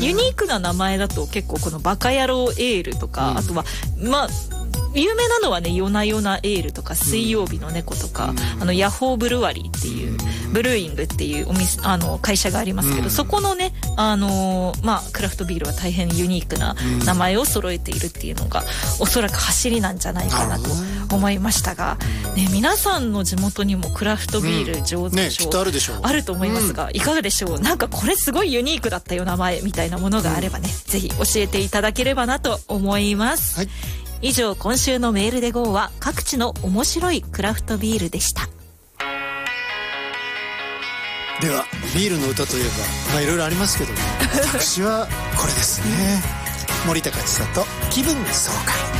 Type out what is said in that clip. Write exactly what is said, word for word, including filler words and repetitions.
ユニークな名前だと結構このバカ野郎エールとか、うん、あとはまあ有名なのはね、夜な夜なエールとか水曜日の猫とか、うん、あのヤホーブルワリーっていう、うん、ブルーイングっていうお店、あの会社がありますけど、うん、そこのね、あのー、まあクラフトビールは大変ユニークな名前を揃えているっていうのが、おそらく走りなんじゃないかなと思いましたが、ね、皆さんの地元にもクラフトビール醸造所、うんね、あるでしょう、あると思いますが、うん、いかがでしょう。なんかこれすごいユニークだったよ名前みたいなものがあればね、うん、ぜひ教えていただければなと思います。はい、以上、今週のメールで ゴー は各地の面白いクラフトビールでした。 ではビールの歌といえば、まあいろいろありますけども私はこれですね。森高千里、気分爽快。